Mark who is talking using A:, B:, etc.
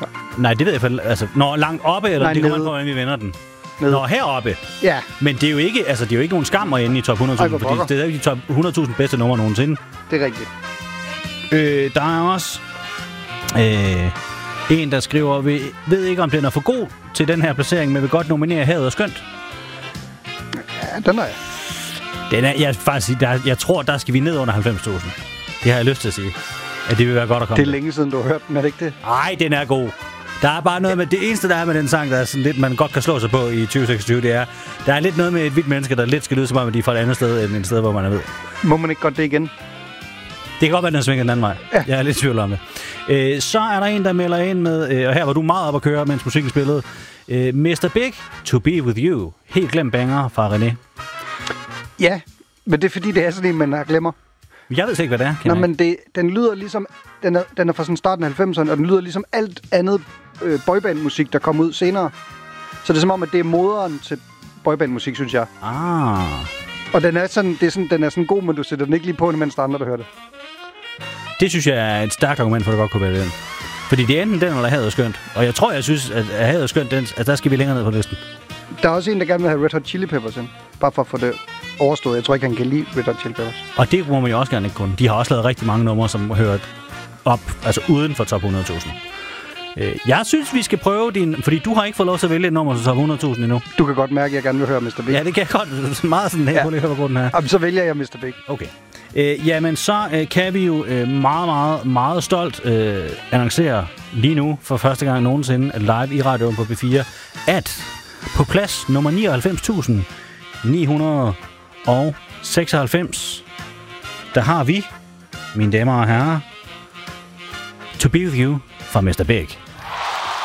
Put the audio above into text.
A: så.
B: Nej, det ved jeg for... Altså, når langt oppe, eller
A: Nej,
B: det kommer
A: nede.
B: an på, hvordan vi vender den.
A: Nede.
B: Når heroppe.
A: Ja.
B: Men det er jo ikke, altså, det er jo ikke nogen skam at ende i top 100.000,
A: Ej, hvor
B: fordi
A: pokker.
B: det er jo ikke de top 100.000 bedste numre nogensinde.
A: Det er rigtigt.
B: Der er også en, der skriver, ved ikke, om den er for god til den her placering, men vil godt nominere Havet og Skønt.
A: Ja, den er jeg.
B: Den er, jeg tror, der skal vi ned under 90.000. Det har jeg lyst til at sige. At det vil være godt at komme.
A: Det er længe siden, du har hørt den, er det ikke det?
B: Nej, den er god. Der er bare noget med, det eneste, der er med den sang, der er sådan lidt, man godt kan slå sig på i 2026, det er, der er lidt noget med et hvidt menneske, der lidt skal lyde som om, at de er fra et andet sted, end et sted, hvor man er ved.
A: Må man ikke godt det igen?
B: Det kan godt være, at den svinger den anden vej.
A: Ja.
B: Jeg er lidt i tvivl om det. Så er der en, der melder ind med, og her var du meget op at køre, mens musikken spillede, Mr. Big, To Be With You. Helt glemt banger fra René.
A: Ja, men det er fordi, det er sådan en, man har glemmer.
B: Jeg ved ikke, hvad det er.
A: Nå, men den lyder ligesom... Den er fra sådan starten af 90'erne, og den lyder ligesom alt andet boybandmusik, der kom ud senere. Så det er som om, at det er moderen til boybandmusik, synes jeg. Og den er sådan god, men du sætter den ikke lige på, mens der andre, der hører det.
B: Det synes jeg er et stærkt argument for, at det godt kunne være den. Fordi det er enten den, eller Havet og Skønt. Og jeg synes, at Havet og Skønt, at der skal vi længere ned på listen.
A: Der er også en, der gerne vil have Red Hot Chili Peppers ind. Bare for at få det overstået. Jeg tror ikke, han kan lide Red Hot Chili Peppers.
B: Og det må man jo også gerne ikke kunne. De har også lavet rigtig mange numre, som hører op, altså uden for top 100.000. Jeg synes, vi skal prøve din... Fordi du har ikke fået lov til at vælge et nummer til top 100.000 endnu.
A: Du kan godt mærke, at jeg gerne vil høre Mr. Big.
B: Ja, det kan jeg godt. Meget sådan her. Prøv lige at høre, hvor den her.
A: Jamen, så vælger jeg Mr. Big.
B: Okay. Jamen, så kan vi jo meget, meget, meget stolt annoncere lige nu for første gang nogensinde live i radioen på B4, at på plads nummer 99.996, der har vi, mine damer og herrer, To Be With You fra Mr. Big.